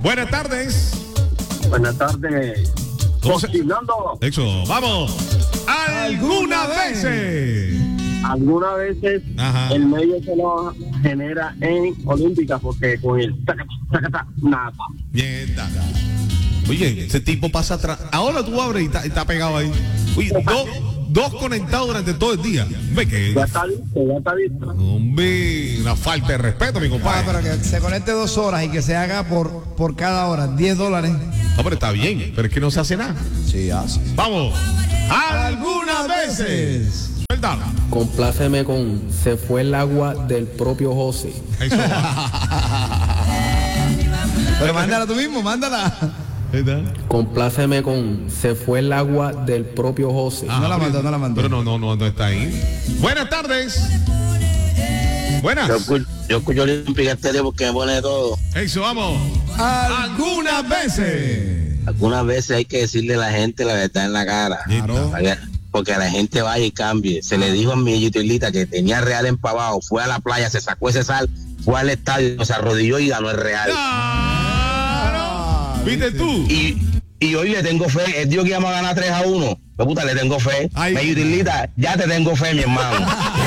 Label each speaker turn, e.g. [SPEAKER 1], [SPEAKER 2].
[SPEAKER 1] Buenas tardes.
[SPEAKER 2] Buenas tardes.
[SPEAKER 1] ¿Cómo se...?
[SPEAKER 2] Cocinando.
[SPEAKER 1] Eso, vamos. Algunas veces.
[SPEAKER 2] Algunas veces
[SPEAKER 1] Ajá.
[SPEAKER 2] el medio se lo genera en Olímpica porque con el tacata, nada.
[SPEAKER 1] Mierda. Oye, ese tipo pasa atrás. Ahora tú abres y está pegado ahí. Oye, dos conectados durante todo el día. Hombre, que...
[SPEAKER 2] Ya está listo.
[SPEAKER 1] Hombre, una falta de respeto, mi compadre.
[SPEAKER 3] Pero que se conecte 2 horas y que se haga por cada hora, $10.
[SPEAKER 1] No, pero está bien, pero es que no se hace nada.
[SPEAKER 3] Sí, hace.
[SPEAKER 1] Vamos. Algunas veces. Suelta.
[SPEAKER 4] Compláceme con Se fue el agua del propio José.
[SPEAKER 1] Eso va.
[SPEAKER 3] Pero mándala tú mismo, mándala.
[SPEAKER 4] Compláceme con Se fue el agua del propio José.
[SPEAKER 3] No la mandó.
[SPEAKER 1] Pero no está ahí. Buenas tardes. Buenas.
[SPEAKER 2] Yo escucho Olímpica este porque me pone todo.
[SPEAKER 1] Eso, vamos. Algunas veces.
[SPEAKER 2] Algunas veces hay que decirle a la gente la verdad en la cara.
[SPEAKER 1] Claro.
[SPEAKER 2] Porque a la gente vaya y cambie. Se le dijo a mi yutilita que tenía Real empavado, fue a la playa, se sacó ese sal, fue al estadio, se arrodilló y ganó el Real.
[SPEAKER 1] Claro. ¿Viste tú?
[SPEAKER 2] Y hoy le tengo fe, el Dios que íbamos a ganar 3-1. Pues puta, le tengo fe.
[SPEAKER 1] Ay.
[SPEAKER 2] Mi yutilita, ya te tengo fe, mi hermano.